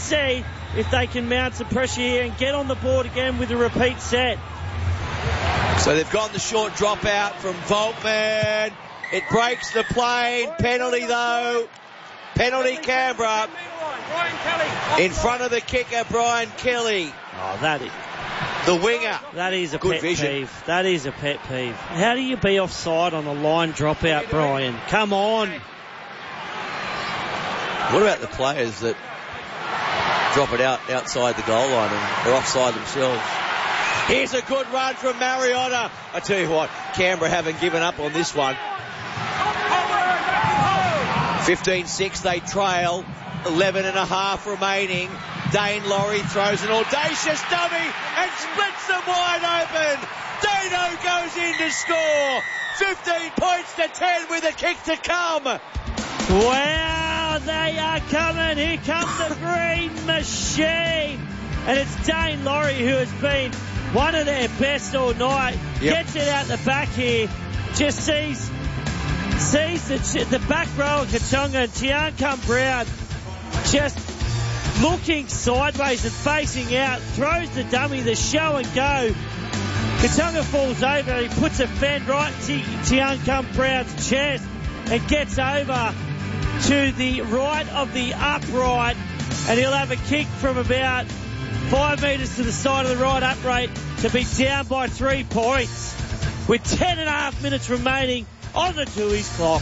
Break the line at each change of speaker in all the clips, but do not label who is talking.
see if they can mount some pressure here and get on the board again with a repeat set.
So they've gotten the short dropout from Volkman. It breaks the plane. Penalty though. Penalty Canberra. In front of the kicker, Brian Kelly.
Oh, that is...
The winger.
That is a
good
pet
vision.
peeve. That is a pet peeve. How do you be offside on a line dropout, Brian? Come on.
What about the players that drop it outside the goal line and are offside themselves? Here's a good run from Mariota. I tell you what, Canberra haven't given up on this one. 15-6, they trail. 11.5 remaining. Dane Laurie throws an audacious dummy and splits them wide open. Dano goes in to score. 15 points to 10 with a kick to come.
Wow, they are coming. Here comes the green machine. And it's Dane Laurie who has been one of their best all night.
Yep.
Gets it out the back here. Just sees the back row of Katonga and Tiancum Brown just looking sideways and facing out. Throws the dummy, the show and go. Katonga falls over. He puts a fend right in Tiancum Brown's chest and gets over to the right of the upright. And he'll have a kick from about 5 metres to the side of the right upright to be down by 3 points with 10.5 minutes remaining on the Tooheys clock.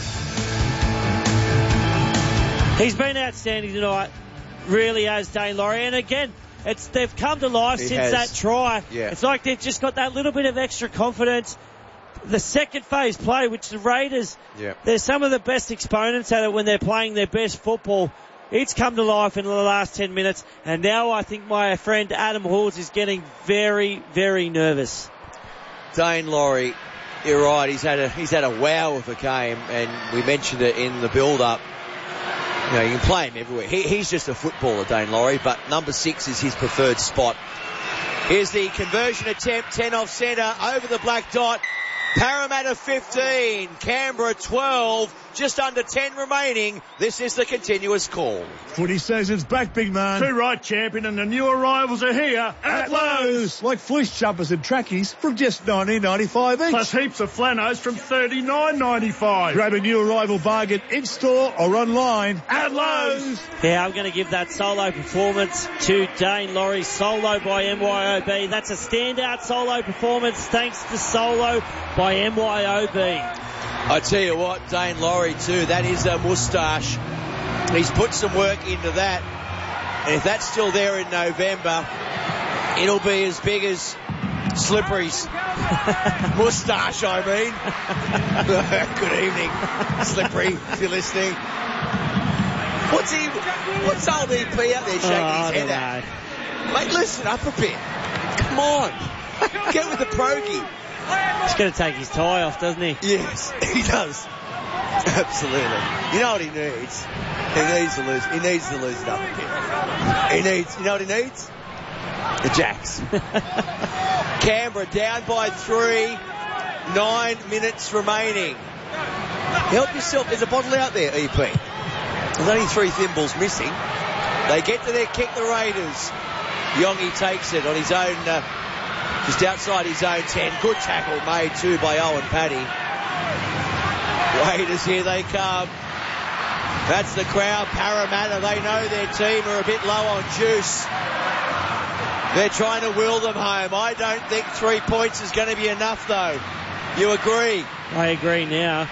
He's been outstanding tonight, really has, Dane Laurie. And again, they've come to life since that try.
Yeah.
It's like they've just got that little bit of extra confidence. The second phase play, which the Raiders, they're some of the best exponents at it when they're playing their best football. It's come to life in the last 10 minutes, and now I think my friend Adam Halls is getting very, very nervous.
Dane Laurie, you're right. He's had a wow of a game, and we mentioned it in the build-up. You know, you can play him everywhere. He's just a footballer, Dane Laurie, but number 6 is his preferred spot. Here's the conversion attempt, 10 off centre, over the black dot. Parramatta 15, Canberra 12, just under 10 remaining. This is the continuous call.
Footy season's back, big man.
Too right, champion, and the new arrivals are here at Lowe's.
Like fleece jumpers and trackies from just $19.95 each.
Plus heaps of flanos from $39.95.
Grab a new arrival bargain in-store or online
at Lowe's.
Yeah, I'm going to give that solo performance to Dane Laurie. Solo by MYOB. That's a standout solo performance thanks to solo by MYOB.
I tell you what, Dane Laurie too, that is a moustache. He's put some work into that. And if that's still there in November, it'll be as big as Slippery's moustache, I mean. Good evening, Slippery, if you're listening. What's old EP out there shaking his head at? Mate, listen up a bit. Come on. Get with the progie.
He's going to take his tie off, doesn't he?
Yes, he does. Absolutely. You know what he needs? He needs to lose it up a bit. You know what he needs? The Jacks. Canberra down by 3. 9 minutes remaining. Help yourself. There's a bottle out there, EP. There's only 3 thimbles missing. They get to their kick, the Raiders. Yongi takes it on his own, just outside his own 10. Good tackle made too by Owen Paddy. Raiders, here they come. That's the crowd. Parramatta, they know their team are a bit low on juice. They're trying to will them home. I don't think 3 points is going to be enough, though. You agree?
I agree now.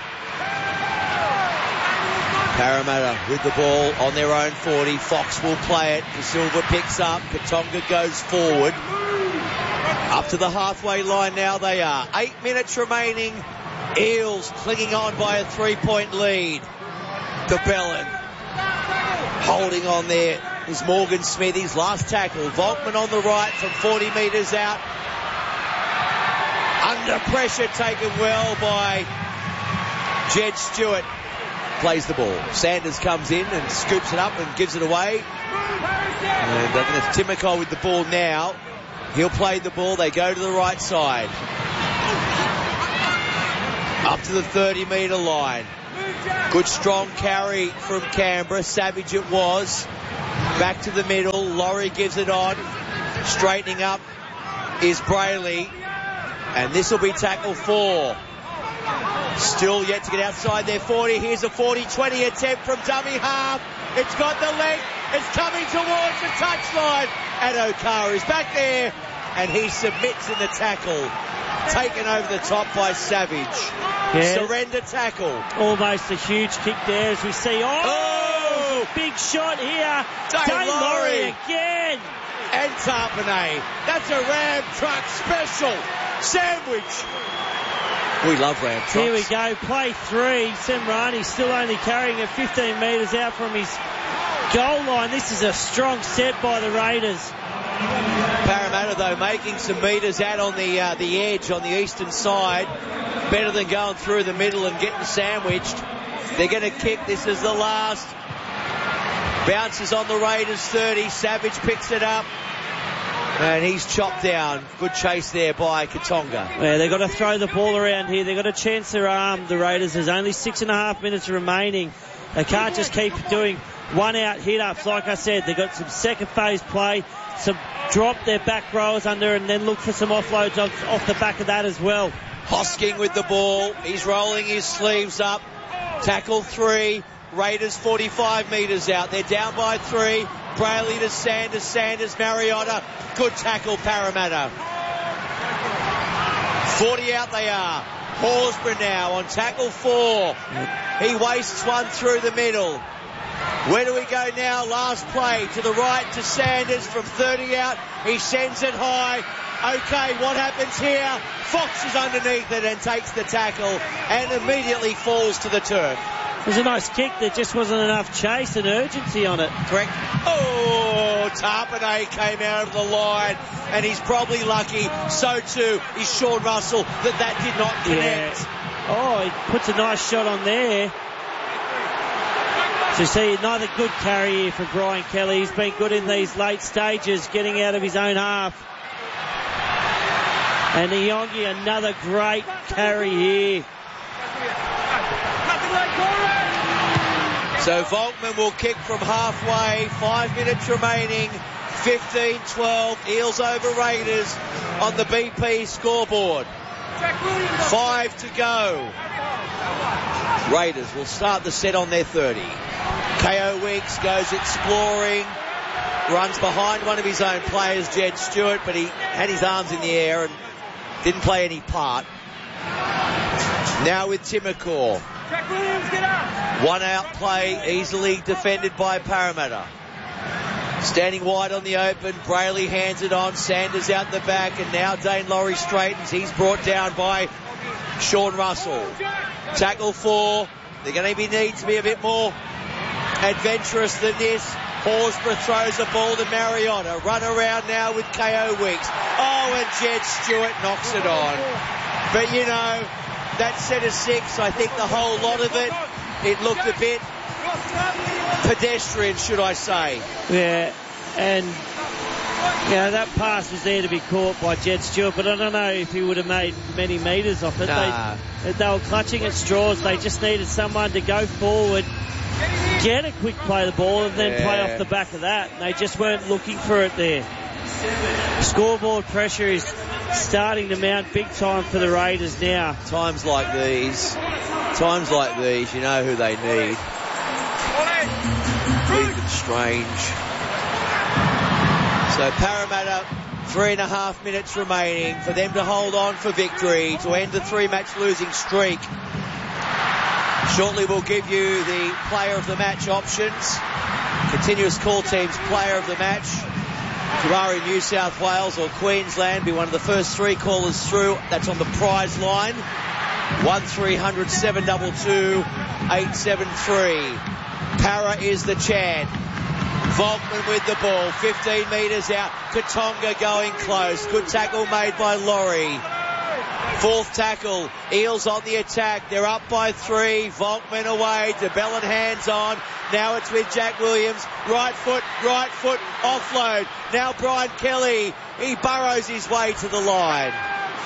Parramatta with the ball on their own 40. Fox will play it. De Silva picks up. Katonga goes forward. Up to the halfway line now they are. 8 minutes remaining. Eels clinging on by a 3-point lead. DeBellin holding on there is Morgan Smithies. Last tackle. Volkman on the right from 40 metres out. Under pressure taken well by Jed Stewart. Plays the ball. Sanders comes in and scoops it up and gives it away. And it's Timoko with the ball now. He'll play the ball. They go to the right side. Up to the 30-metre line. Good strong carry from Canberra. Savage it was. Back to the middle. Laurie gives it on. Straightening up is Brayley. And this will be tackle 4. Still yet to get outside their 40. Here's a 40-20 attempt from dummy half. It's got the leg. It's coming towards the touchline. And O'Carr is back there. And he submits in the tackle. Taken over the top by Savage.
Yeah.
Surrender tackle.
Almost a huge kick there as we see. Oh! Big shot here.
Dane Laurie
again.
And Tarpanay. That's a Ram truck special. Sandwich. We love Ram trucks.
Here we go. Play 3. Semrani still only carrying it 15 metres out from his goal line. This is a strong set by the Raiders.
Parramatta, though, making some metres out on the edge on the eastern side. Better than going through the middle and getting sandwiched. They're going to kick. This is the last. Bounces on the Raiders 30. Savage picks it up. And he's chopped down. Good chase there by Katonga.
Yeah, they've got to throw the ball around here. They've got to chance their arm, the Raiders. There's only 6.5 minutes remaining. They can't just keep doing one-out hit-ups. Like I said, they've got some second phase play, some drop their back rowers under and then look for some offloads off the back of that as well.
Hosking with the ball. He's rolling his sleeves up. Tackle 3. Raiders 45 metres out. They're down by 3. Brayley to Sanders. Sanders, Mariota. Good tackle, Parramatta. 40 out they are. Horsburgh now on tackle 4. He wastes one through the middle. Where do we go now? Last play to the right to Sanders from 30 out. He sends it high. Okay, what happens here? Fox is underneath it and takes the tackle and immediately falls to the turf.
It was a nice kick. There just wasn't enough chase and urgency on it.
Correct. Oh, Tarpanay came out of the line and he's probably lucky. So too is Sean Russell that did not connect.
Yeah. Oh, he puts a nice shot on there. So see, another good carry here for Brian Kelly. He's been good in these late stages, getting out of his own half. And Iongi, another great carry here.
So Volkman will kick from halfway. 5 minutes remaining. 15-12. Eels over Raiders on the BP scoreboard. 5 to go. Raiders will start the set on their 30. K.O. Weeks goes exploring. Runs behind one of his own players, Jed Stewart, but he had his arms in the air and didn't play any part. Now with Timacor. One out play, easily defended by Parramatta. Standing wide on the open, Brayley hands it on, Sanders out the back, and now Dane Laurie straightens. He's brought down by Sean Russell. Tackle 4. They're going to need to be a bit more adventurous than this. Horsburgh throws the ball to Mariota. Run around now with K.O. Weeks. Oh, and Jed Stewart knocks it on. But you know, that set of 6, I think the whole lot of it looked a bit pedestrian, should I say.
Yeah, and that pass was there to be caught by Jed Stewart, but I don't know if he would have made many metres off it.
Nah.
They were clutching at straws. They just needed someone to go forward, get a quick play of the ball, and then play off the back of that. And they just weren't looking for it there. Scoreboard pressure is starting to mount big time for the Raiders now.
Times like these, you know who they need. Ethan Strange. So Parramatta, 3.5 minutes remaining for them to hold on for victory to end the 3-match losing streak. Shortly we'll give you the player of the match options. Continuous call teams player of the match. If you are in New South Wales or Queensland, be one of the first 3 callers through. That's on the prize line. 1300 722 873. Para is the chant. Volkman with the ball, 15 metres out. Katonga going close. Good tackle made by Laurie. 4th tackle. Eels on the attack. They're up by 3. Volkman away. DeBellin hands on. Now it's with Jack Williams. Right foot, offload. Now Brian Kelly. He burrows his way to the line.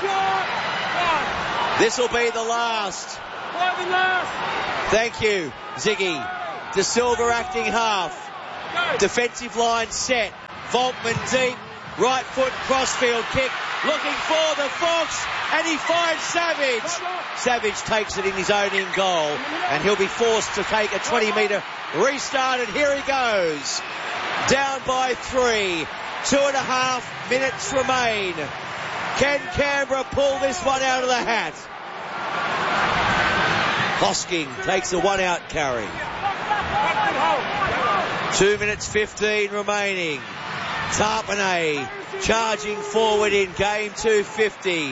This will be the last. Thank you, Ziggy. De Silva acting half. Defensive line set. Volkman deep. Right foot crossfield kick. Looking for the Fox. And he finds Savage. Savage takes it in his own in goal. And he'll be forced to take a 20-metre restart. And here he goes. Down by 3. 2.5 minutes remain. Can Canberra pull this one out of the hat? Hosking takes a 1-out carry. 2 minutes 15 remaining. Tarpanay charging forward in game 250.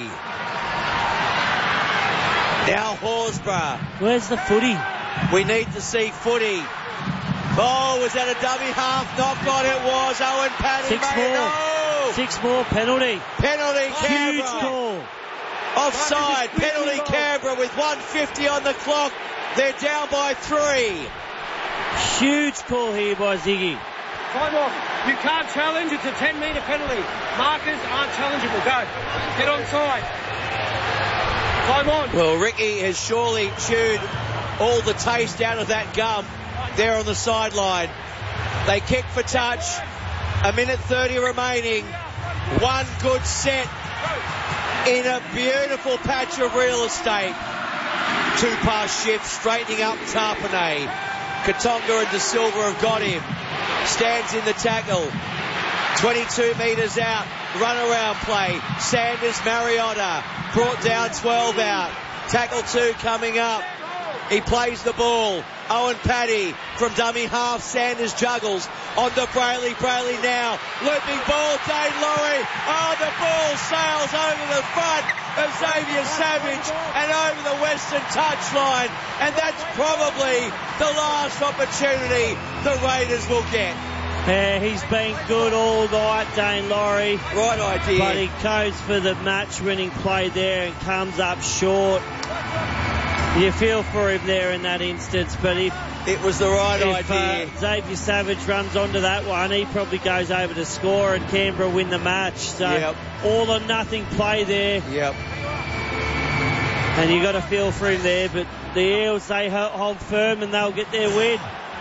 Now Horsburgh.
Where's the footy?
We need to see footy. Oh, was that a dummy half knock on? It was. Owen Paddy made it.
6 more penalty.
Penalty Canberra.
Huge call.
Offside. Penalty Canberra with 1:50 on the clock. They're down by 3.
Huge call here by Ziggy.
Time off. You can't challenge. It's a 10-metre penalty. Markers aren't challengeable. Go. Get onside. Time on.
Well, Ricky has surely chewed all the taste out of that gum there on the sideline. They kick for touch. 1:30 remaining. One good set in a beautiful patch of real estate. 2-pass shift straightening up Tarpanay. Katonga and De Silva have got him. Stands in the tackle. 22 metres out. Run around play. Sanders Mariota. Brought down 12 out. Tackle 2 coming up. He plays the ball. Owen Paddy from dummy half. Sanders juggles onto Brayley. Brayley now. Looping ball. Dane Laurie. Oh, the ball sails over the front of Xavier Savage and over the western touchline. And that's probably the last opportunity the Raiders will get.
Yeah, he's been good all night, Dane Laurie.
Right idea.
But he goes for the match-winning play there and comes up short. You feel for him there in that instance, but if
it was the right idea.
Xavier Savage runs onto that one, he probably goes over to score and Canberra win the match. So all or nothing play there.
Yep.
And you got to feel for him there, but the Eels, they hold firm and they'll get their win.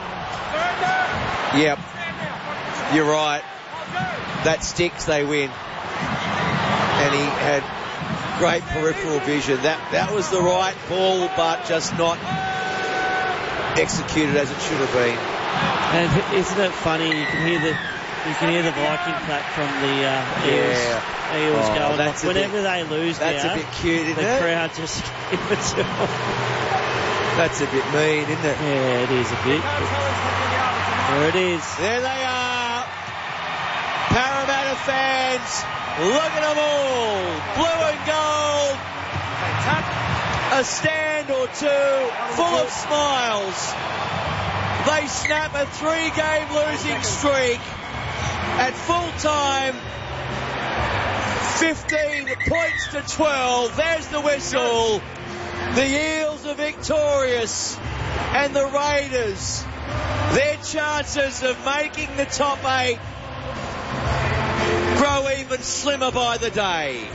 Yep. You're right. That sticks, they win. And he had great peripheral vision. That was the right ball, but just not executed as it should have been.
And isn't it funny? You can hear the Viking clap from the Eels going off. Whenever they lose,
that's a bit cute, isn't it?
The crowd just give it to them.
That's a bit mean, isn't it?
Yeah, it is a bit. There it is.
There they are. Parramatta fans, look at them all. Blue and gold. A stand or two, full of smiles. They snap a 3-game losing streak. At full time, 15 points to 12. There's the whistle. The Eels are victorious. And the Raiders, their chances of making the top 8 grow even slimmer by the day.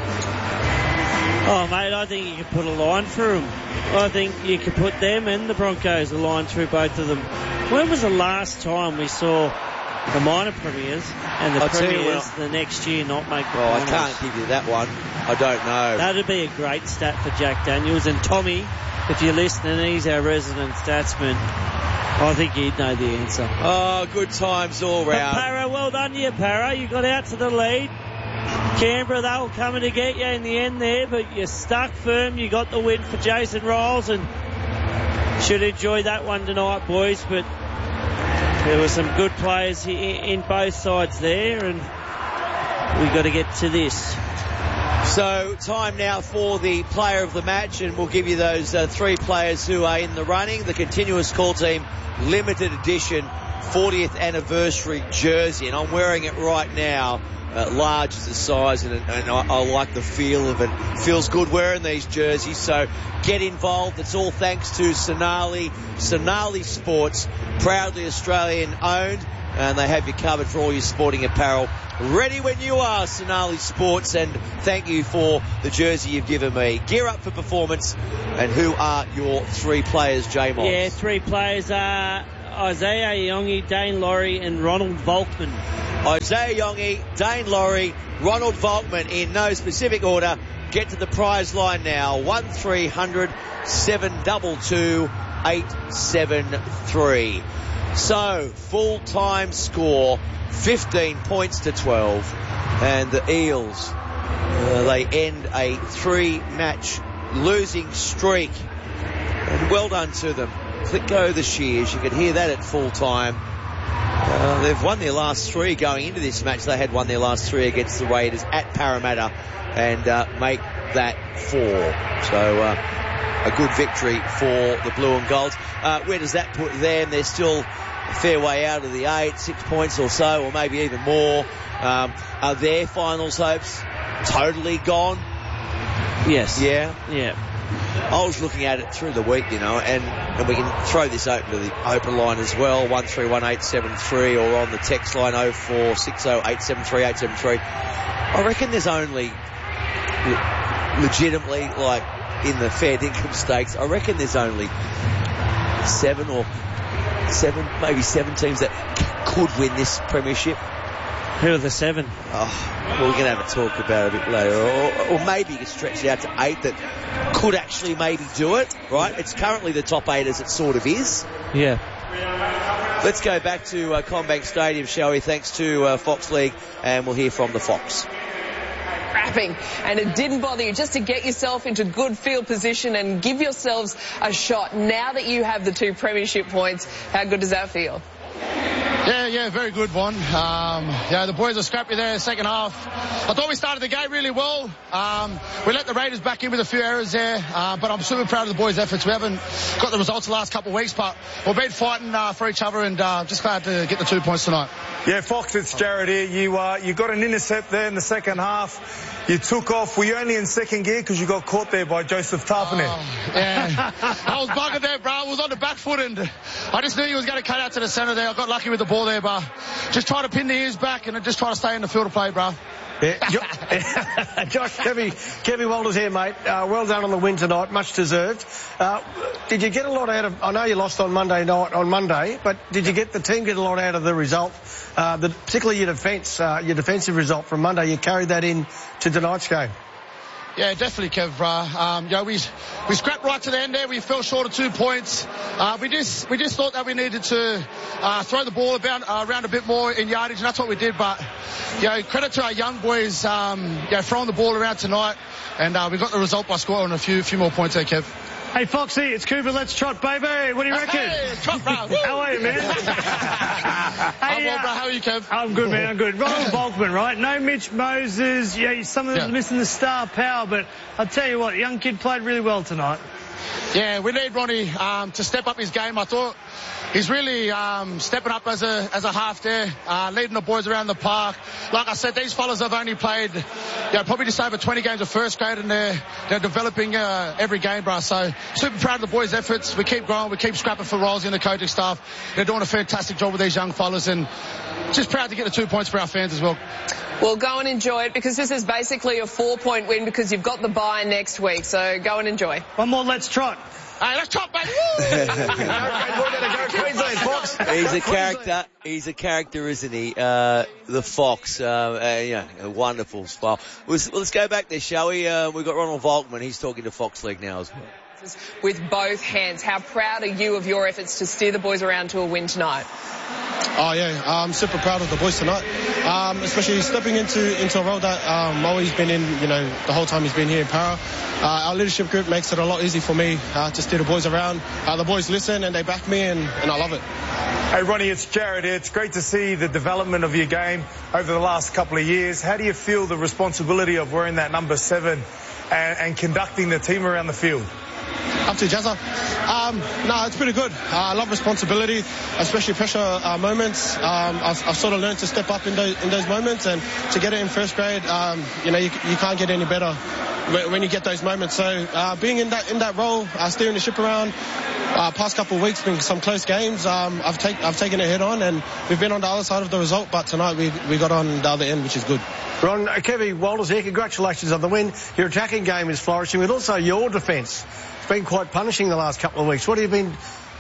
Oh, mate, I think you could put a line through them. I think you could put them and the Broncos a line through both of them. When was the last time we saw the minor premiers and the premiers the next year not make the finals?
I can't give you that one. I don't know.
That'd be a great stat for Jack Daniels. And Tommy, if you're listening, he's our resident statsman. I think he'd know the answer.
Oh, good times all round.
But Parra, well done you, Parra. You got out to the lead. Canberra, they were coming to get you in the end there, but you stuck firm. You got the win for Jason Riles, and should enjoy that one tonight, boys. But there were some good players in both sides there, and we've got to get to this.
So, time now for the player of the match, and we'll give you those 3 players who are in the running. The Continuous Call Team limited edition 40th anniversary jersey, and I'm wearing it right now. Large as the size, and I like the feel of it. Feels good wearing these jerseys, so get involved. It's all thanks to Sonali Sports, proudly Australian owned, and they have you covered for all your sporting apparel. Ready when you are, Sonali Sports, and thank you for the jersey you've given me. Gear up for performance. And who are your 3 players, J-Moss?
Yeah, 3 players. Isaiah Yongi, Dane Laurie and Ronald Volkman.
Isaiah Yongi, Dane Laurie, Ronald Volkman in no specific order. Get to the prize line now. 1300 722 873. So, full-time score, 15 points to 12. And the Eels, they end a 3-match losing streak. And well done to them. Let go the Shears. You could hear that at full-time. They've won their last 3 going into this match. They had won their last 3 against the Raiders at Parramatta and make that 4. So a good victory for the Blue and Golds. Where does that put them? They're still a fair way out of the 8, 6 points or so, or maybe even more. Are their finals hopes totally gone?
Yes.
Yeah?
Yeah.
I was looking at it through the week, and we can throw this open to the open line as well, 131873, or on the text line 0460873873. I reckon there's only, legitimately, like in the fair dinkum stakes, I reckon there's only 7 maybe 7 teams that could win this premiership.
Who are the 7?
Oh, well, we're going to have a talk about it a bit later. Or maybe you can stretch it out to 8 that could actually maybe do it, right? It's currently the top 8 as it sort of is.
Yeah.
Let's go back to CommBank Stadium, shall we? Thanks to Fox League, and we'll hear from the Fox.
Scrapping, and it didn't bother you just to get yourself into good field position and give yourselves a shot. Now that you have the 2 premiership points, how good does that feel?
Yeah, very good one. The boys are scrappy there in the second half. I thought we started the game really well. We let the Raiders back in with a few errors there, but I'm super proud of the boys' efforts. We haven't got the results the last couple of weeks, but we've been fighting for each other, and just glad to get the 2 points tonight.
Yeah, Fox, it's Jared here. You got an intercept there in the second half. You took off. Were you only in second gear because you got caught there by Joseph Tarpanet?
Yeah. I was bugging there, bro. I was on the back foot, and I just knew he was going to cut out to the centre there. I got lucky with the ball there, but just try to pin the ears back and just try to stay in the field of play, bro.
Yeah, Josh, Kevin Walters here, mate. Well done on the win tonight, much deserved. Did you get a lot out of? I know you lost on Monday, but did you the team get a lot out of the result? Particularly your defensive result from Monday. You carried that in to tonight's game.
Yeah, definitely, Kev, bro. We scrapped right to the end there. We fell short of 2 points. We just thought that we needed to throw the ball around a bit more in yardage, and that's what we did. But credit to our young boys, throwing the ball around tonight, and we got the result by scoring a few more points there, Kev.
Hey, Foxy, it's Cooper. Let's trot, baby. What do you reckon?
Hey, trot, bro.
How are you, man?
I'm well, bro. How are you, Kev?
I'm good, man. I'm good. Ronald Volkman, right? No Mitch Moses. Yeah, some of them missing the star power, but I'll tell you what, young kid played really well tonight.
Yeah, we need Ronnie to step up his game. I thought he's really stepping up as a half there, leading the boys around the park. Like I said, these fellas have only played probably just over 20 games of first grade, and they're developing every game, bro. So super proud of the boys' efforts. We keep growing, we keep scrapping for roles in the coaching staff. They're doing a fantastic job with these young fellas, and just proud to get the 2 points for our fans as well.
Well, go and enjoy it, because this is basically a 4-point win, because you've got the bye next week. So go and enjoy.
One more, let's trot.
Hey, let's trot, baby.
He's a character, isn't he? The Fox, a wonderful spell. Let's go back there, shall we? We've got Ronald Volkman. He's talking to Fox League now as well.
With both hands, how proud are you of your efforts to steer the boys around to a win tonight?
Oh yeah, I'm super proud of the boys tonight, especially stepping into a role that Moe's been in, the whole time he's been here in Para. Our leadership group makes it a lot easier for me to steer the boys around. The boys listen and they back me, and I love it.
Hey Ronnie, it's Jared here. It's great to see the development of your game over the last couple of years. How do you feel the responsibility of wearing that number 7 and conducting the team around the field?
Up to Jazza. No, it's pretty good. I love responsibility, especially pressure moments. I've sort of learned to step up in those moments, and to get it in first grade, you can't get any better when you get those moments. So being in that role, steering the ship around, past couple of weeks, been some close games. I've taken it head on, and we've been on the other side of the result, but tonight we got on the other end, which is good.
Ron, Kevin Walters here, congratulations on the win. Your attacking game is flourishing, with also your defence. It's been quite punishing the last couple of weeks. What have you been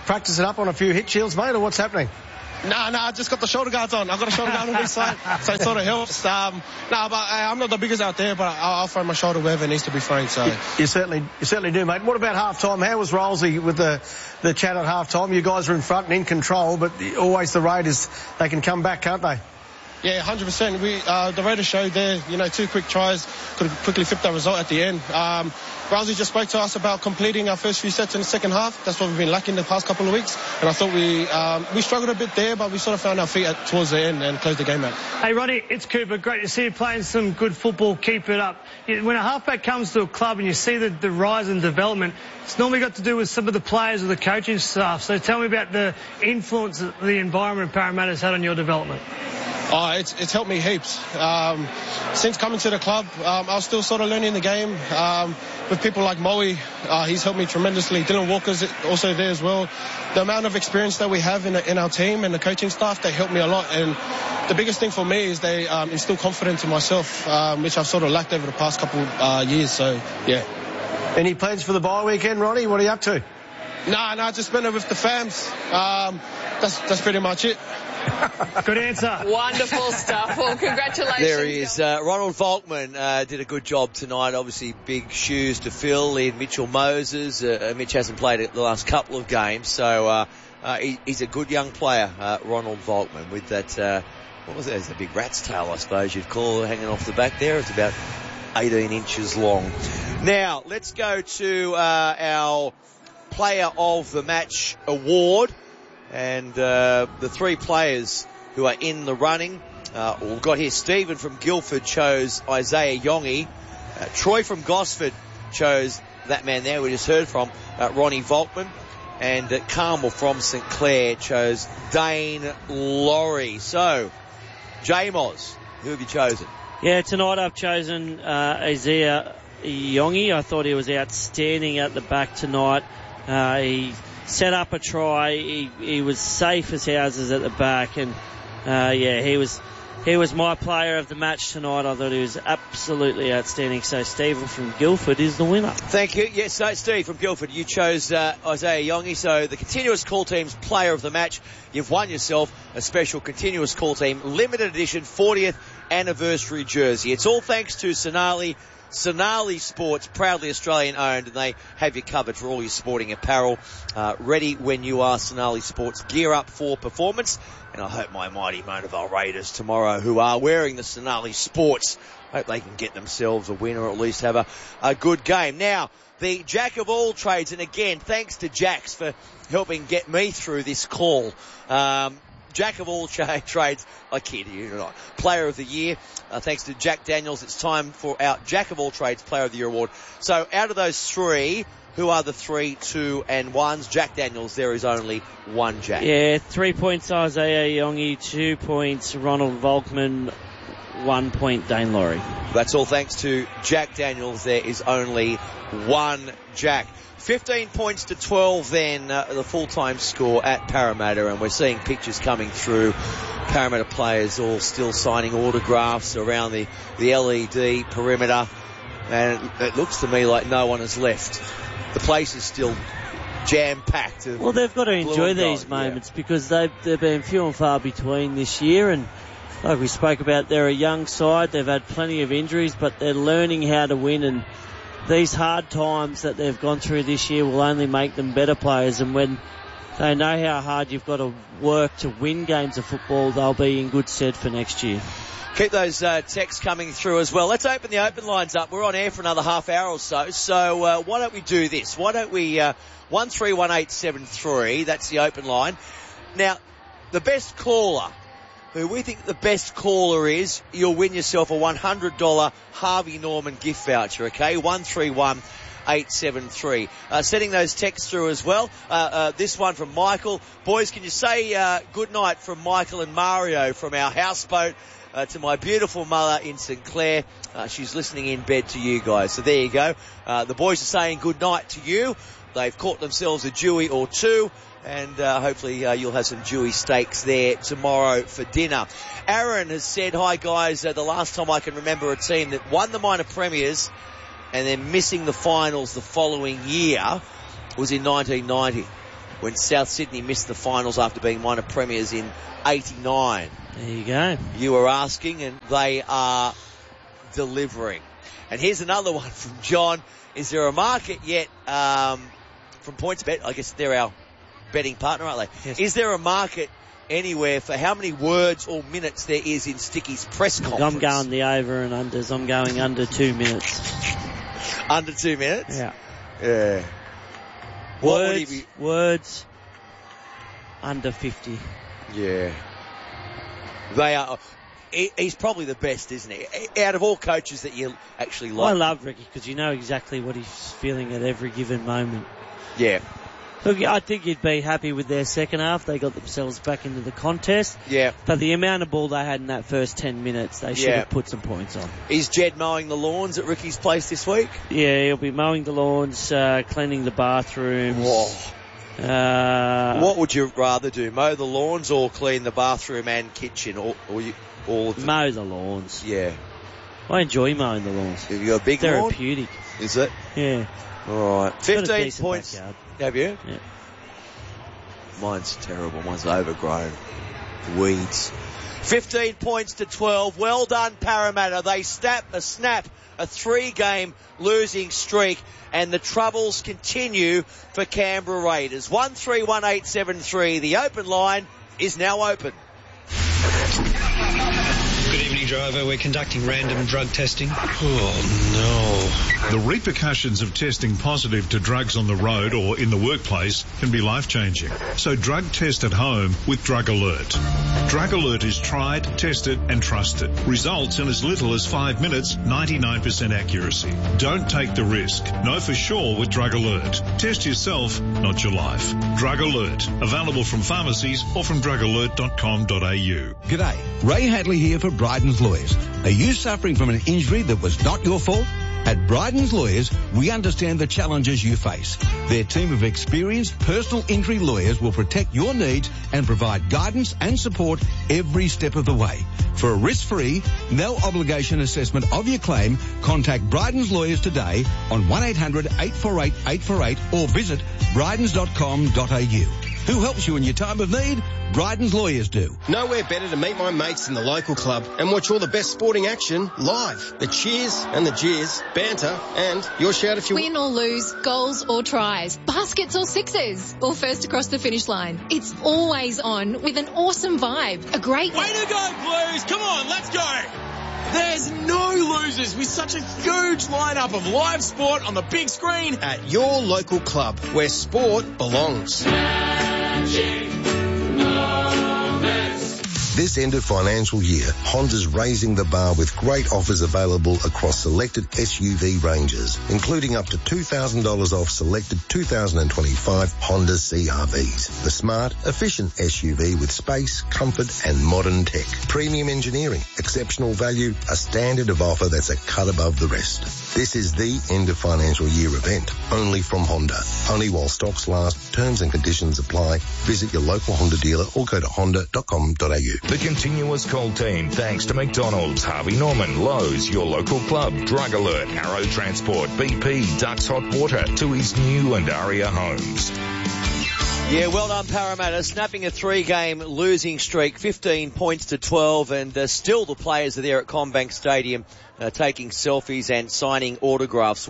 practicing up on a few hit shields, mate, or what's happening?
No, I just got the shoulder guards on. I've got a shoulder guard on this side, so it sort of helps. But I'm not the biggest out there, but I'll throw my shoulder wherever it needs to be thrown. So
you certainly do, mate. What about half-time? How was Rolsey with the chat at half-time? You guys are in front and in control, but always the Raiders, they can come back, can't they?
Yeah, 100%. The Raiders showed there, 2 quick tries, could have quickly flipped that result at the end. Rousey just spoke to us about completing our first few sets in the second half. That's what we've been lacking the past couple of weeks. And I thought we struggled a bit there, but we sort of found our feet towards the end and closed the game out.
Hey, Ronnie, it's Cooper. Great to see you playing some good football. Keep it up. When a halfback comes to a club and you see the rise and development, it's normally got to do with some of the players or the coaching staff. So tell me about the influence that the environment Parramatta's had on your development.
Oh, it's helped me heaps. Since coming to the club, I was still sort of learning the game. With people like Moe, he's helped me tremendously. Dylan Walker's also there as well. The amount of experience that we have in our team and the coaching staff, they help me a lot. And the biggest thing for me is they instill confidence in myself, which I've sort of lacked over the past couple years. So, yeah.
Any plans for the bye weekend, Ronnie? What are you up to?
No, just spend it with the fams. That's pretty much it.
Good answer.
Wonderful stuff. Well, congratulations.
There he is. Ronald Volkman did a good job tonight. Obviously, big shoes to fill in Mitchell Moses. Mitch hasn't played it the last couple of games, so he's a good young player, Ronald Volkman, with that, what was it? It's a big rat's tail, I suppose you'd call it, hanging off the back there. It's about 18 inches long. Now, let's go to our Player of the Match award. And the 3 players who are in the running, we've got here Stephen from Guildford chose Isaiah Yongi. Troy from Gosford chose that man there we just heard from, Ronnie Volkman. And Carmel from St Clair chose Dane Laurie. So, J-Moz, who have you chosen?
Yeah, tonight I've chosen Isaiah Yongi. I thought he was outstanding at the back tonight. He set up a try. He was safe as houses at the back, and he was my player of the match tonight. I thought he was absolutely outstanding. So Stephen from Guildford is the winner.
Thank you. Yes, so Steve from Guildford, you chose Isaiah Yongi. So the Continuous Call Team's player of the match. You've won yourself a special Continuous Call Team limited edition 40th anniversary jersey. It's all thanks to Sonali Sports, proudly Australian owned, and they have you covered for all your sporting apparel. Ready when you are. Sonali Sports, gear up for performance. And I hope my mighty Monavale Raiders tomorrow, who are wearing the Sonali Sports, hope they can get themselves a win or at least have a good game. Now, the Jack of all trades, and again, thanks to Jax for helping get me through this call. Jack of all trades, I kid you not. Player of the Year, thanks to Jack Daniels. It's time for our Jack of all trades Player of the Year award. So out of those 3, who are the 3, 2 and 1s? Jack Daniels, there is only one Jack.
Yeah, 3 points Isaiah Yongi, 2 points Ronald Volkman, 1 point Dane Laurie.
That's all thanks to Jack Daniels. There is only one Jack. 15 points to 12 then, the full-time score at Parramatta, and we're seeing pictures coming through. Parramatta players all still signing autographs around the LED perimeter, and it looks to me like no one has left. The place is still jam-packed.
Well, they've got to enjoy these moments because they've been few and far between this year, and like we spoke about, they're a young side. They've had plenty of injuries, but they're learning how to win, and these hard times that they've gone through this year will only make them better players, and when they know how hard you've got to work to win games of football, they'll be in good stead for next year.
Keep those texts coming through as well. Let's open the open lines up. We're on air for another half hour or so. So why don't we do this? Why don't we 131873? That's the open line. Now, the best caller, who we think the best caller is, you'll win yourself a $100 Harvey Norman gift voucher. Okay, 131873. Sending those texts through as well. This one from Michael. Boys, can you say good night from Michael and Mario from our houseboat to my beautiful mother in St Clair. She's listening in bed to you guys. So there you go. The boys are saying good night to you. They've caught themselves a Dewey or 2. And hopefully you'll have some Dewey steaks there tomorrow for dinner. Aaron has said, hi guys, the last time I can remember a team that won the minor premiers and then missing the finals the following year was in 1990. when South Sydney missed the finals after being minor premiers in 89.
There you go.
You were asking, and they are delivering. And here's another one from John. Is there a market yet from PointsBet? I guess they're our betting partner, aren't they? Yes. Is there a market anywhere for how many words or minutes there is in Sticky's press conference?
I'm going the over and unders. I'm going under 2 minutes.
Under 2 minutes?
Yeah.
Yeah.
Words under 50.
Yeah. They are. He's probably the best, isn't he? Out of all coaches that you actually like.
I love Ricky because you know exactly what he's feeling at every given moment.
Yeah.
Look, I think you'd be happy with their second half. They got themselves back into the contest.
Yeah.
But the amount of ball they had in that first 10 minutes, they should have put some points on.
Is Jed mowing the lawns at Ricky's place this week?
Yeah, he'll be mowing the lawns, cleaning the bathrooms.
Whoa. What would you rather do, mow the lawns or clean the bathroom and kitchen? Or all of them?
Mow the lawns.
Yeah.
I enjoy mowing the lawns.
Have you got a big
therapeutic.
Lawn? Is it?
Yeah.
All right. 15 points.
Backyard.
Have you?
Yeah.
Mine's terrible. Mine's overgrown. Weeds. 15 points to 12. Well done, Parramatta. They snap a 3-game losing streak, and the troubles continue for Canberra Raiders. 131873. The open line is now open.
Good evening, driver. We're conducting random drug testing. Oh, no.
The repercussions of testing positive to drugs on the road or in the workplace can be life-changing. So drug test at home with Drug Alert. Drug Alert is tried, tested and trusted. Results in as little as 5 minutes, 99% accuracy. Don't take the risk. Know for sure with Drug Alert. Test yourself, not your life. Drug Alert. Available from pharmacies or from drugalert.com.au.
G'day. Ray Hadley here for Bryden's Lawyers. Are you suffering from an injury that was not your fault? At Bryden's Lawyers, we understand the challenges you face. Their team of experienced personal injury lawyers will protect your needs and provide guidance and support every step of the way. For a risk-free, no-obligation assessment of your claim, contact Bryden's Lawyers today on 1-800-848-848 or visit brydens.com.au. Who helps you in your time of need? Bryden's Lawyers do.
Nowhere better to meet my mates in the local club and watch all the best sporting action live. The cheers and the jeers, banter, and your shout if you
win or lose, goals or tries, baskets or sixes, or first across the finish line. It's always on with an awesome vibe. A great
way to go, Blues! Come on, let's go! There's no losers with such a huge lineup of live sport on the big screen
at your local club where sport belongs.
This end of financial year, Honda's raising the bar with great offers available across selected SUV ranges, including up to $2,000 off selected 2025 Honda CR-Vs. The smart, efficient SUV with space, comfort and modern tech. Premium engineering, exceptional value, a standard of offer that's a cut above the rest. This is the end of financial year event, only from Honda. Only while stocks last, terms and conditions apply. Visit your local Honda dealer or go to honda.com.au.
The continuous call team, thanks to McDonald's, Harvey Norman, Lowe's, your local club, Drug Alert, Arrow Transport, BP, Ducks Hot Water, to his new and Aria homes.
Yeah, well done, Parramatta, snapping a 3-game losing streak, 15 points to 12, and still the players are there at CommBank Stadium taking selfies and signing autographs.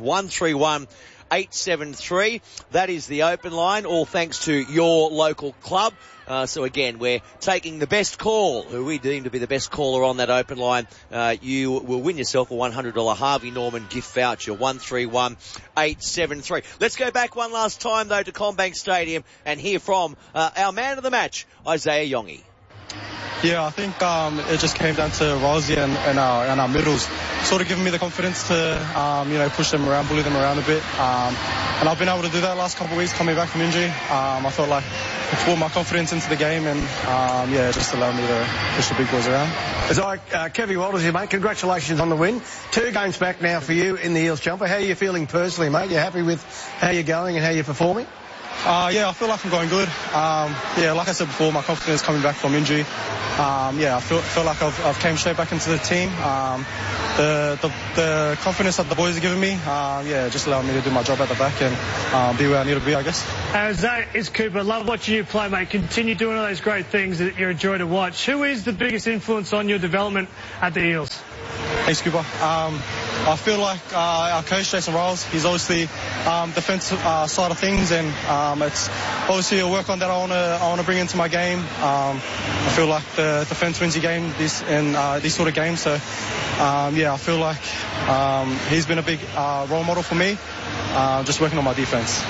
131-873. That is the open line, all thanks to your local club. So again, we're taking the best call, who we deem to be the best caller on that open line. You will win yourself a $100 Harvey Norman gift voucher, 131-873. Let's go back one last time though to CommBank Stadium and hear from our man of the match, Isaiah Yonge.
Yeah, I think it just came down to Rozzy and our middles sort of giving me the confidence to, push them around, bully them around a bit. And I've been able to do that last couple of weeks coming back from injury. I felt like it brought my confidence into the game and, just allowed me to push the big boys around.
Kevy Walters here, mate. Congratulations on the win. 2 games back now for you in the Eels jumper. How are you feeling personally, mate? You happy with how you're going and how you're performing?
Yeah, I feel like I'm going good. Yeah, like I said before, my confidence coming back from injury. Yeah, I feel like I've came straight back into the team. The confidence that the boys are giving me, yeah, just allowing me to do my job at the back and be where I need to be, I guess.
That is Cooper. Love watching you play, mate. Continue doing all those great things that you enjoy to watch. Who is the biggest influence on your development at the Eels?
Thanks, Cooper. I feel like our coach, Jason Riles, he's obviously defensive side of things, and it's obviously a work on that I want to bring into my game. I feel like the defense wins your game these sort of games. So yeah, I feel like he's been a big role model for me. Just working on my defense.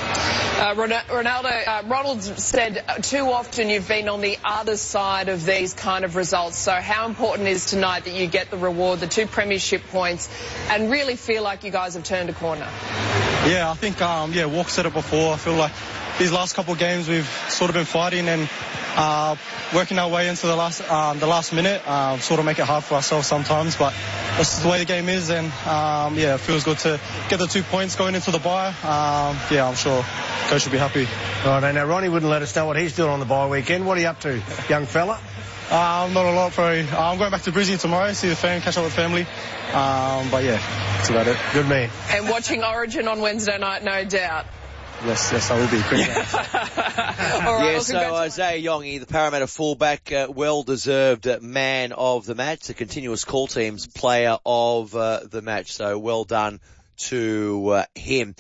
Ronald said too often you've been on the other side of these kind of results. So how important is tonight that you get the reward, the 2 premiership points, and really feel like you guys have turned a corner?
Yeah, I think, yeah, Walker said it before. I feel like these last couple of games we've sort of been fighting and working our way into the last minute. Sort of make it hard for ourselves sometimes, but that's the way the game is, and yeah, it feels good to get the 2 points going into the bye. Yeah, I'm sure coach will be happy.
Right, now Ronnie wouldn't let us know what he's doing on the bye weekend. What are you up to, young fella?
Not a lot, probably. I'm going back to Brisbane tomorrow, see the family, catch up with family. But yeah, that's about it.
Good man.
And watching Origin on Wednesday night, no doubt.
Yes, I will be.
Yeah, so Isaiah Yongi, the Parramatta fullback, well-deserved man of the match, the Continuous Call Team's player of the match. So well done to him.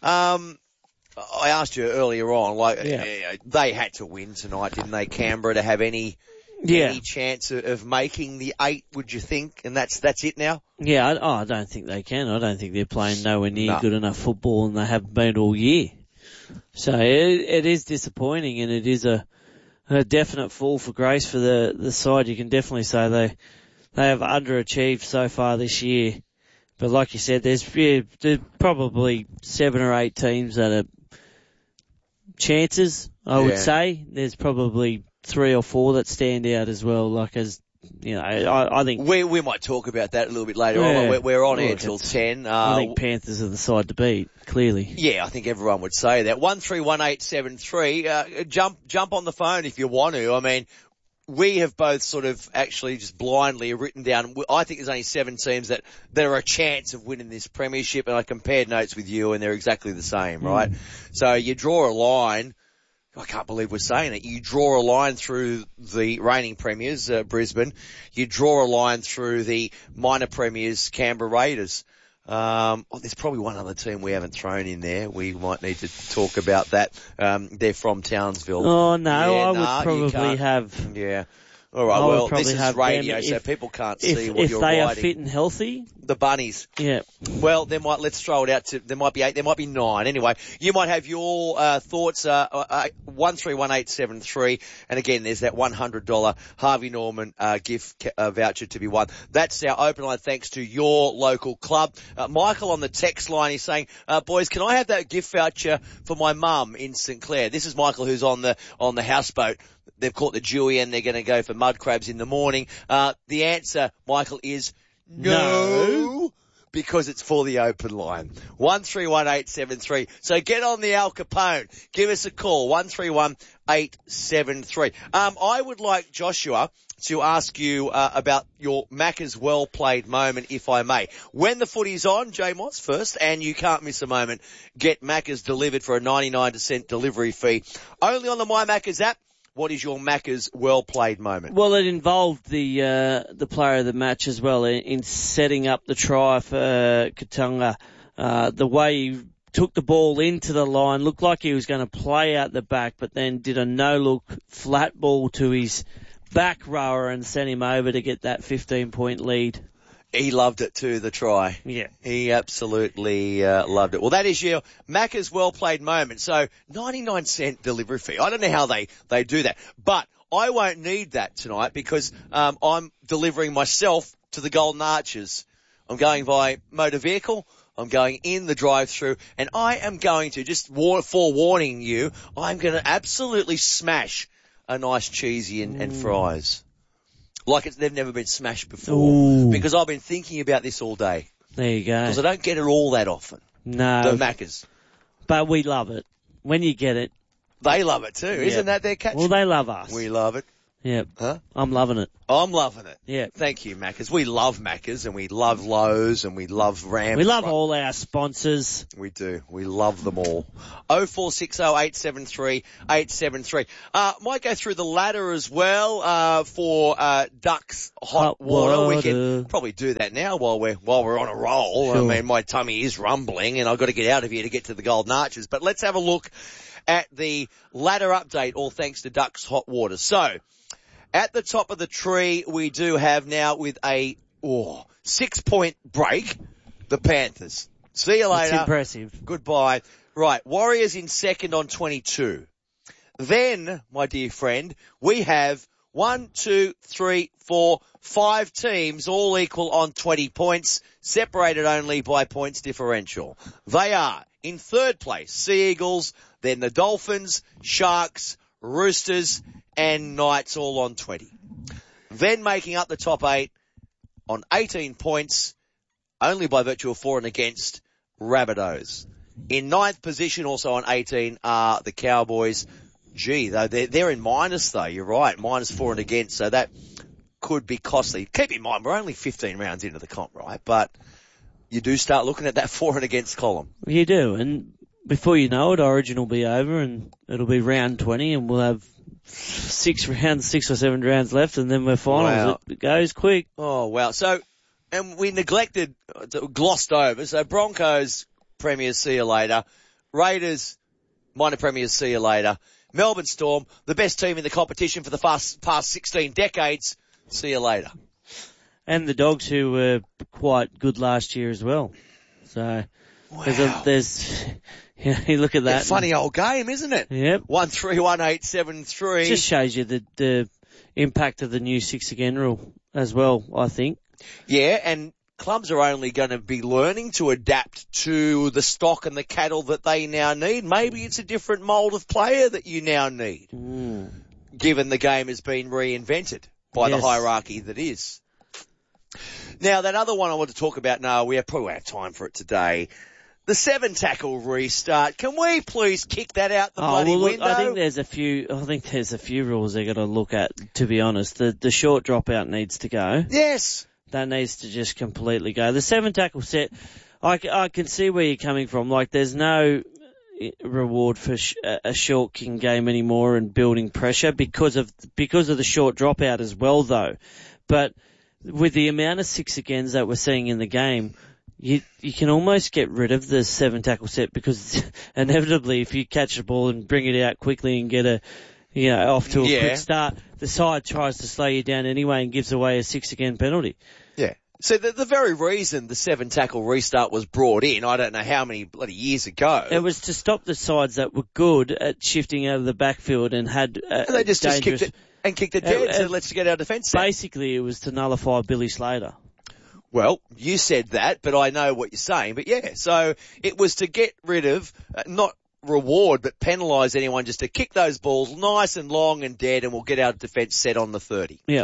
I asked you earlier on, they had to win tonight, didn't they, Canberra, to have any chance of making the 8, would you think? And that's it now?
Yeah, I don't think they can. I don't think they're playing nowhere near good enough football, and they haven't been all year. So it is disappointing, and it is a definite fall for grace for the side. You can definitely say they have underachieved so far this year. But like you said, there's probably 7 or 8 teams that are chances, I would say. There's probably 3 or 4 that stand out as well, like as, you know, I think...
We might talk about that a little bit later on. We're on air till 10.
I think Panthers are the side to beat, clearly.
Yeah, I think everyone would say that. 131873, jump on the phone if you want to. I mean, we have both sort of actually just blindly written down, I think there's only 7 teams that are a chance of winning this premiership, and I compared notes with you and they're exactly the same, right? So you draw a line, I can't believe we're saying it, you draw a line through the reigning premiers, Brisbane, you draw a line through the minor premiers, Canberra Raiders. There's probably one other team we haven't thrown in there. We might need to talk about that. They're from Townsville.
Oh no, I would probably have.
Yeah. All right. Well, this is radio, so people can't see what you're writing.
If they are fit and healthy,
the bunnies.
Yeah.
Well, let's throw it out to. There might be 8. There might be 9. Anyway, you might have your thoughts. 131873, and again, there's that $100 Harvey Norman gift voucher to be won. That's our open line. Thanks to your local club. Michael on the text line is saying, "Boys, can I have that gift voucher for my mum in St Clair?" This is Michael, who's on the houseboat. They've caught the Dewey and they're going to go for mud crabs in the morning. The answer, Michael, is no, because it's for the open line. 131873. So get on the Al Capone. Give us a call. 131873. I would like Joshua to ask you about your Macca's well-played moment, if I may. When the footy's on, J Moss first, and you can't miss a moment, get Macca's delivered for a 99% delivery fee. Only on the My Macca's app. What is your Macca's well-played moment?
Well, it involved the player of the match as well in setting up the try for Katunga. The way he took the ball into the line, looked like he was going to play out the back, but then did a no-look flat ball to his back rower and sent him over to get that 15-point lead.
He loved it too, the try.
Yeah.
He absolutely loved it. Well, that is your Macca's well-played moment. So 99-cent delivery fee. I don't know how they do that. But I won't need that tonight because I'm delivering myself to the Golden Arches. I'm going by motor vehicle. I'm going in the drive-through, and I am going to, just forewarning you, I'm going to absolutely smash a nice cheesy and fries. Like they've never been smashed before.
Ooh.
Because I've been thinking about this all day.
There you go.
Because I don't get it all that often.
No.
The Macca's.
But we love it. When you get it,
They love it too. Isn't that their catch?
Well, they love us.
We love it.
Yep.
Huh?
I'm loving it.
I'm loving it.
Yeah.
Thank you, Macca's. We love Macca's and we love Lowe's and we love Ram.
We love all our sponsors.
We do. We love them all. 0460 873 873. Might go through the ladder as well, for, Ducks Hot Water. We can probably do that now while we're on a roll.
Sure.
I mean, my tummy is rumbling and I've got to get out of here to get to the Golden Arches. But let's have a look at the ladder update, all thanks to Ducks Hot Water. So, at the top of the tree, we do have now with a 6-point break, the Panthers. See you later.
That's impressive.
Goodbye. Right, Warriors in second on 22. Then, my dear friend, we have 5 teams all equal on 20 points, separated only by points differential. They are in third place, Sea Eagles, then the Dolphins, Sharks, Roosters, and Knights all on 20. Then making up the top 8 on 18 points, only by virtue of for and against, Rabbitohs. In ninth position, also on 18, are the Cowboys. Gee, though, they're in minus though, you're right, minus for and against, so that could be costly. Keep in mind, we're only 15 rounds into the comp, right? But you do start looking at that for and against column.
You do, and before you know it, Origin will be over and it'll be round 20 and we'll have 6 or 7 rounds left and then we're finals. Wow. It goes quick.
Oh, wow. So, and we glossed over. So Broncos, Premiers, see you later. Raiders, minor Premiers, see you later. Melbourne Storm, the best team in the competition for the past 16 decades, see you later.
And the Dogs, who were quite good last year as well. So,
wow.
there's you look at that.
A funny old game, isn't it?
Yep.
1-3-1-8-7-3.
Just shows you the impact of the new 6 again rule as well, I think.
Yeah, and clubs are only going to be learning to adapt to the stock and the cattle that they now need. Maybe it's a different mould of player that you now need, given the game has been reinvented by the hierarchy that is. Now, that other one I want to talk about, we probably won't have time for it today. The 7-tackle restart. Can we please kick that out the bloody window?
I think there's a few rules they're going to look at, to be honest. The short dropout needs to go.
Yes.
That needs to just completely go. The 7-tackle set, I can see where you're coming from. Like, there's no reward for a short king game anymore and building pressure because of the short dropout as well, though. But with the amount of 6 agains that we're seeing in the game, you can almost get rid of the 7-tackle set because inevitably if you catch the ball and bring it out quickly and get off to a quick start, the side tries to slow you down anyway and gives away a 6 again penalty.
Yeah. So the very reason the 7-tackle restart was brought in, I don't know how many bloody years ago.
It was to stop the sides that were good at shifting out of the backfield and had
and they just kicked it and kicked it dead, so let's get our defence set.
Basically, it was to nullify Billy Slater.
Well, you said that, but I know what you're saying. But yeah, so it was to get rid of, not reward, but penalise anyone just to kick those balls nice and long and dead, and we'll get our defence set on the 30.
Yep.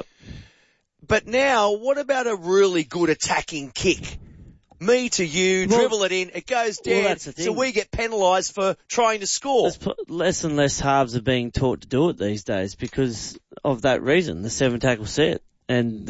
But now, what about a really good attacking kick? Me to you, dribble it in, it goes dead,
that's the thing.
So we get penalised for trying to score.
Less and less halves are being taught to do it these days because of that reason, the 7-tackle set. And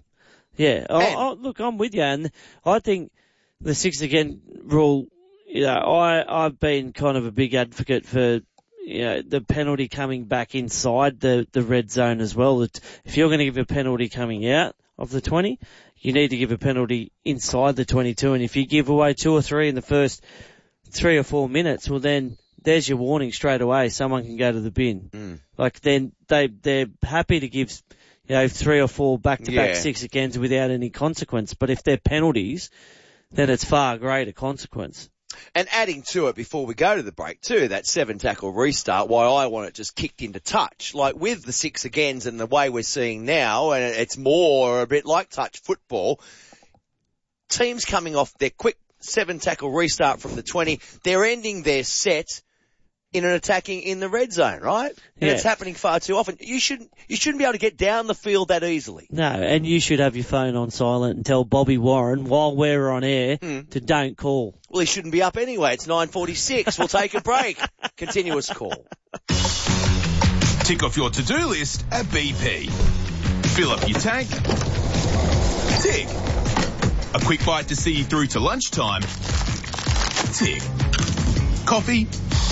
look, I'm with you, and I think the 6 again rule, I've been kind of a big advocate for, the penalty coming back inside the red zone as well. That if you're going to give a penalty coming out of the 20, you need to give a penalty inside the 22, and if you give away 2 or 3 in the first 3 or 4 minutes, well then there's your warning straight away. Someone can go to the bin. Like then they're happy to give 3 or 4 back-to-back 6 agains without any consequence. But if they're penalties, then it's far greater consequence.
And adding to it before we go to the break too, that 7-tackle restart, why I want it just kicked into touch. Like with the 6 agains and the way we're seeing now, and it's more a bit like touch football, teams coming off their quick 7-tackle restart from the 20, they're ending their set in an attacking in the red zone, right? And it's happening far too often. You shouldn't be able to get down the field that easily.
No, and you should have your phone on silent and tell Bobby Warren while we're on air to don't call.
Well, he shouldn't be up anyway. It's 9:46. We'll take a break. Continuous call.
Tick off your to-do list at BP. Fill up your tank. Tick. A quick bite to see you through to lunchtime. Tick. Coffee.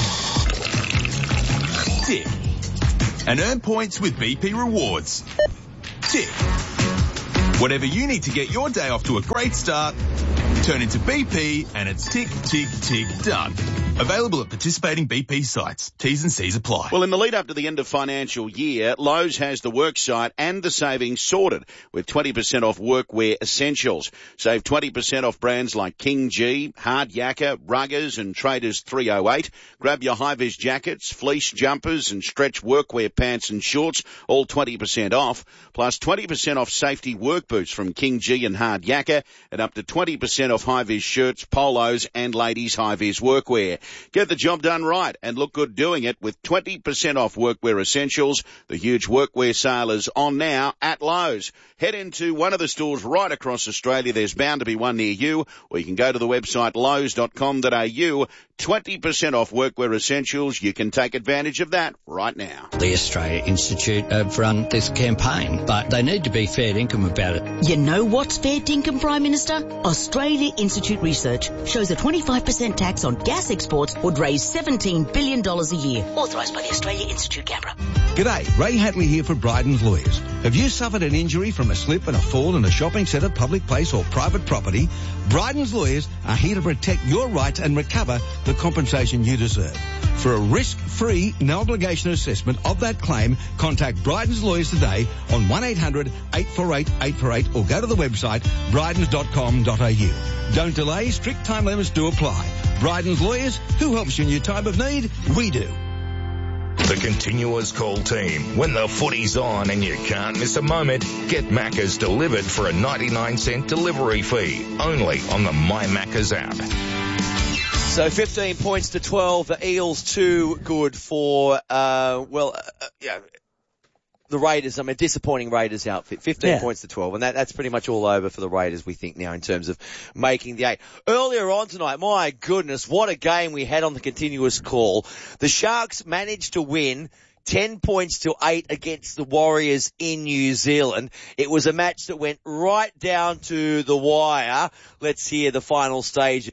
Tick. And earn points with BP Rewards. Tick. Whatever you need to get your day off to a great start, turn into BP and it's tick, tick, tick, done. Available at participating BP sites. T's and C's apply.
Well, in the lead up to the end of financial year, Lowe's has the worksite and the savings sorted with 20% off workwear essentials. Save 20% off brands like King G, Hard Yakka, Ruggers and Traders 308. Grab your high-vis jackets, fleece jumpers and stretch workwear pants and shorts, all 20% off. Plus 20% off safety work boots from King G and Hard Yakka and up to 20% off high-vis shirts, polos and ladies' high-vis workwear. Get the job done right and look good doing it with 20% off workwear essentials. The huge workwear sale is on now at Lowe's. Head into one of the stores right across Australia. There's bound to be one near you, or you can go to the website lowes.com.au. 20% off workwear essentials. You can take advantage of that right now.
The Australia Institute have run this campaign, but they need to be fair dinkum about it.
You know what's fair dinkum, Prime Minister? Australia Institute research shows a 25% tax on gas exports would raise $17 billion a year. Authorised by the Australia Institute, Canberra.
G'day, Ray Hatley here for Bryden's Lawyers. Have you suffered an injury from a slip and a fall in a shopping centre, public place or private property? Bryden's Lawyers are here to protect your rights and recover the compensation you deserve. For a risk-free, no-obligation assessment of that claim, contact Bryden's Lawyers today on 1-800-848-848 or go to the website brydens.com.au. Don't delay, strict time limits do apply. Bryden's Lawyers, who helps you in your time of need? We do.
The continuous call team. When the footy's on and you can't miss a moment, get Macca's delivered for a 99-cent delivery fee. Only on the My Macca's app.
So 15 points to 12. The Eels too good for, the Raiders. I mean, disappointing Raiders outfit. 15 points to 12. And that's pretty much all over for the Raiders, we think now, in terms of making the 8. Earlier on tonight, my goodness, what a game we had on the continuous call. The Sharks managed to win 10 points to 8 against the Warriors in New Zealand. It was a match that went right down to the wire. Let's hear the final stage.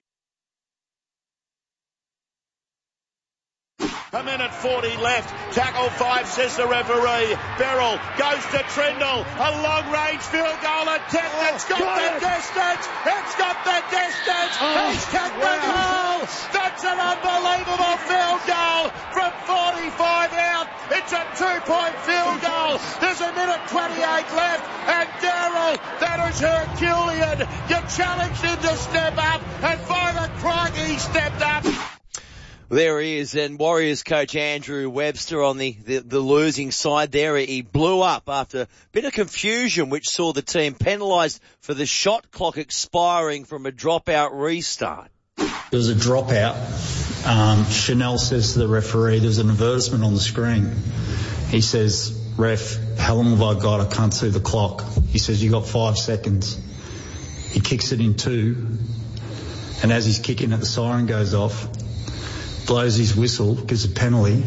A minute 40 left. Tackle 5, says the referee. Beryl goes to Trindle. A long-range field goal attempt. It's got the distance. It's got the distance. He's kicked the goal. That's an unbelievable field goal from 45 out. It's a 2-point field goal. There's a minute 28 left. And Daryl, that is Herculean. You challenged him to step up. And by the crikey, he stepped up.
There he is, and Warriors coach Andrew Webster on the losing side there. He blew up after a bit of confusion, which saw the team penalised for the shot clock expiring from a dropout restart.
There was a dropout. Chanel says to the referee, there's an advertisement on the screen. He says, ref, how long have I got? I can't see the clock. He says, you got 5 seconds. He kicks it in 2, and as he's kicking it, the siren goes off. Blows his whistle, gives a penalty,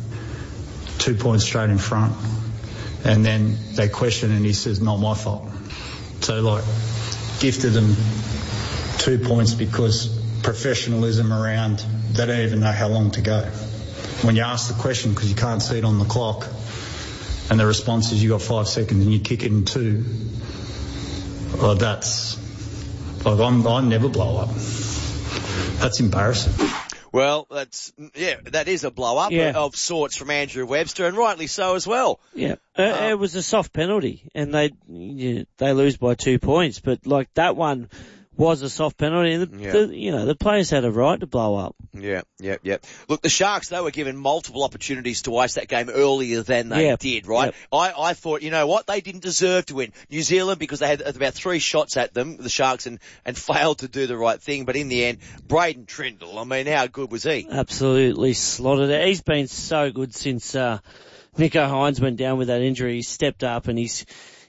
2 points straight in front, and then they question and he says, not my fault. So, gifted them 2 points because professionalism around, they don't even know how long to go. When you ask the question, because you can't see it on the clock, and the response is you got 5 seconds and you kick it in 2, well, that's, I never blow up. That's embarrassing.
Well, that is a blow-up of sorts from Andrew Webster, and rightly so as well.
Yeah, it was a soft penalty, and they lose by 2 points, but that one was a soft penalty, and the players had a right to blow up.
Yeah. Look, the Sharks, they were given multiple opportunities to ice that game earlier than they did, right? Yep. I thought, you know what, they didn't deserve to win. New Zealand, because they had about 3 shots at them, the Sharks, and failed to do the right thing, but in the end, Braden Trindle, I mean, how good was he?
Absolutely slotted it. He's been so good since Nico Hines went down with that injury. He stepped up and he's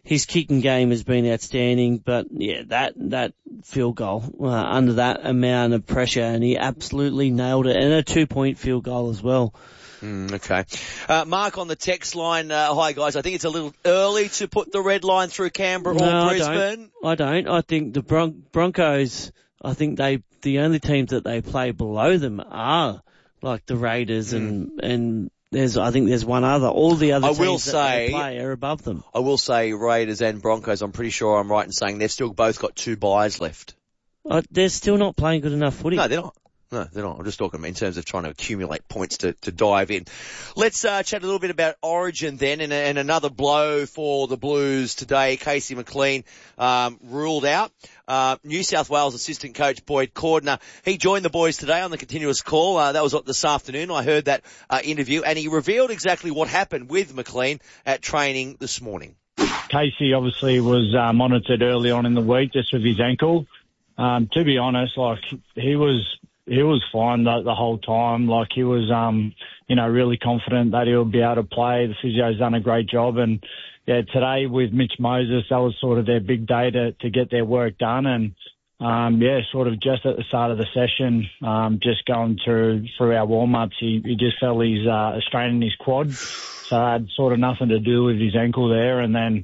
his kicking game has been outstanding, but yeah, that field goal under that amount of pressure, and he absolutely nailed it, and a 2-point field goal as well.
Okay. Mark on the text line, hi guys, I think it's a little early to put the red line through Canberra or Brisbane.
I don't. I think the Broncos, I think the only teams that they play below them are like the Raiders and I think there's one other. All the other teams that they play are above them.
I will say Raiders and Broncos, I'm pretty sure I'm right in saying they've still both got 2 byes left.
They're still not playing good enough footy.
No, they're not. No, they're not. I'm just talking in terms of trying to accumulate points to dive in. Let's chat a little bit about Origin then, and another blow for the Blues today. Casey McLean ruled out. New South Wales assistant coach Boyd Cordner, he joined the boys today on the continuous call. That was this afternoon. I heard that interview, and he revealed exactly what happened with McLean at training this morning.
Casey obviously was monitored early on in the week just with his ankle. To be honest, he was fine the whole time. He was, really confident that he'll be able to play. The physio's done a great job. And yeah, today with Mitch Moses, that was sort of their big day to get their work done. And, sort of just at the start of the session, just going through our warm-ups, he just felt he's straining his quad. So it had sort of nothing to do with his ankle there. And then,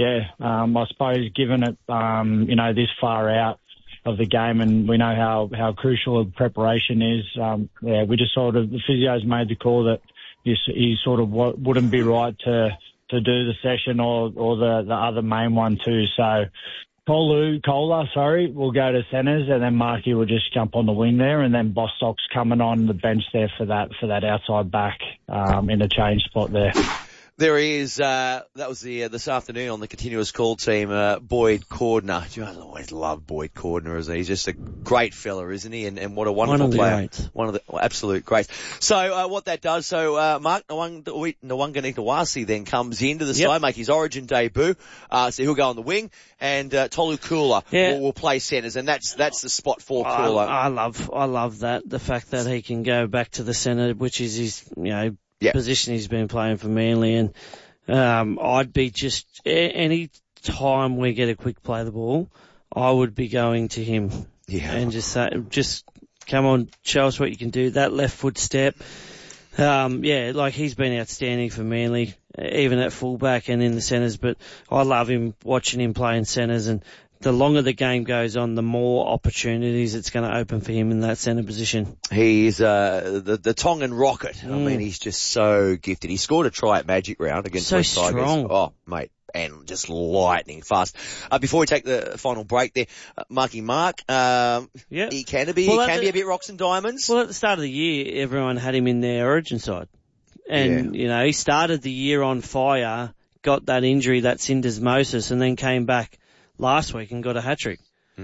I suppose given it, this far out of the game, and we know how crucial preparation is. We just sort of, the physios made the call that he sort of wouldn't be right to do the session or the other main one too. So Kohler, will go to centres, and then Markey will just jump on the wing there, and then Bostock's coming on the bench there for that outside back in a change spot there.
There he is. That was this afternoon on the continuous call team, Boyd Cordner. I always love Boyd Cordner, isn't he? He's just a great fella, isn't he? And what a wonderful player.
Greats.
One of the absolute greats. So, what that does, Mark Nwanganitawasi then comes into the side, make his Origin debut. So he'll go on the wing, and Tolu Kula will play centres, and that's the spot for Kula.
I love that. The fact that he can go back to the centre, which is his, position he's been playing for Manly, and I'd be just any time we get a quick play the ball, I would be going to him and just say, just come on, show us what you can do. That left foot step, he's been outstanding for Manly, even at fullback and in the centres. But I love him, watching him play in centres, and the longer the game goes on, the more opportunities it's going to open for him in that centre position.
He's the Tongan rocket. I mean, he's just so gifted. He scored a try at Magic Round against West Tigers.
Strong.
Oh, mate, and just lightning fast. Before we take the final break there, Marky Mark, he can be a bit rocks and diamonds.
Well, at the start of the year, everyone had him in their Origin side. And, he started the year on fire, got that injury, that syndesmosis, and then came back last week and got a hat-trick.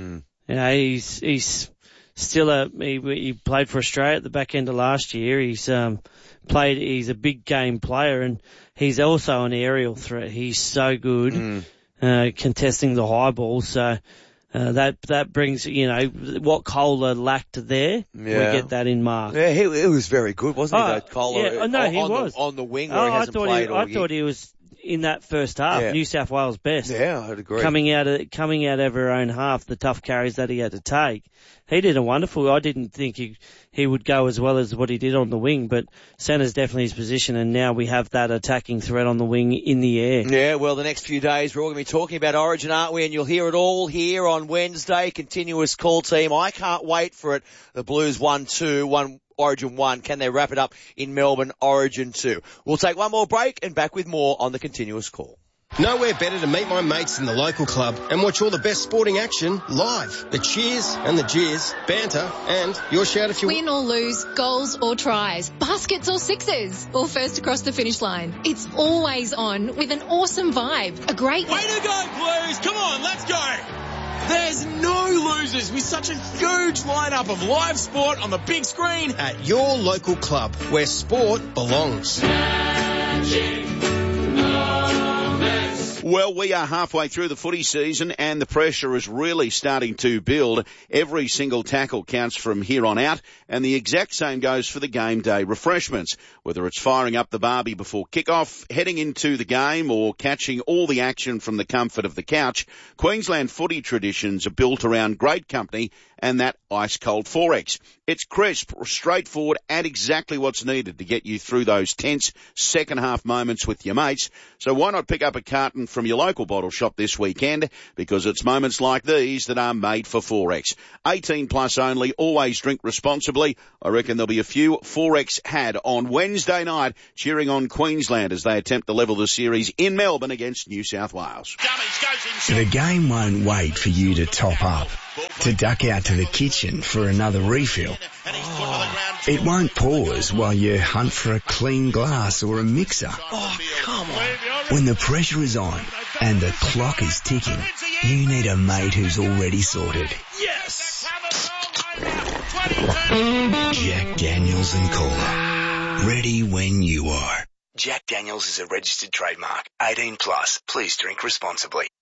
He's still he played for Australia at the back end of last year. He's a big game player, and he's also an aerial threat. He's so good, contesting the high ball. So, that brings, what Kohler lacked there. We get that in Mark.
Yeah, he was very good, wasn't he, though, Kohler?
Yeah, no, he was.
On the wing where he hasn't played all year.
I thought he was in that first half, New South Wales best.
Yeah, I'd agree.
Coming out of her own half, the tough carries that he had to take. He did a wonderful. I didn't think he would go as well as what he did on the wing, but centre's definitely his position, and now we have that attacking threat on the wing in the air.
Yeah, well, the next few days we're all going to be talking about Origin, aren't we? And you'll hear it all here on Wednesday. Continuous call team. I can't wait for it. The Blues 1-2, Origin 1. Can they wrap it up in Melbourne, Origin 2? We'll take one more break and back with more on the continuous call.
Nowhere better to meet my mates in the local club and watch all the best sporting action live. The cheers and the jeers, banter, and your shout if you
win or lose, goals or tries, baskets or sixes, or first across the finish line. It's always on with an awesome vibe. A great
way to go, Blues! Come on, let's go! There's no losers with such a huge lineup of live sport on the big screen
at your local club where sport belongs.
Well, we are halfway through the footy season and the pressure is really starting to build. Every single tackle counts from here on out, and the exact same goes for the game day refreshments. Whether it's firing up the barbie before kickoff, heading into the game, or catching all the action from the comfort of the couch, Queensland footy traditions are built around great company and that ice-cold Forex. It's crisp, straightforward, and exactly what's needed to get you through those tense second-half moments with your mates. So why not pick up a carton from your local bottle shop this weekend? Because it's moments like these that are made for Forex. 18 plus only, always drink responsibly. I reckon there'll be a few Forex had on Wednesday night cheering on Queensland as they attempt to level the series in Melbourne against New South Wales.
The game won't wait for you to top up, to duck out to the kitchen for another refill. It won't pause while you hunt for a clean glass or a mixer.
Oh, come on.
When the pressure is on and the clock is ticking, you need a mate who's already sorted.
Yes!
Jack Daniels and Cola. Ready when you are. Jack Daniels is a registered trademark. 18 plus. Please drink responsibly.